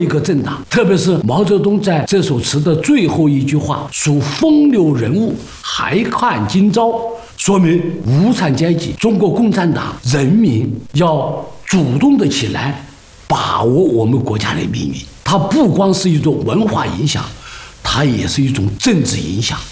一个政党，特别是毛泽东在这首词的最后一句话“属风流人物，还看今朝”，说明无产阶级、中国共产党人民要主动的起来，把握我们国家的命运。它不光是一种文化影响，它也是一种政治影响。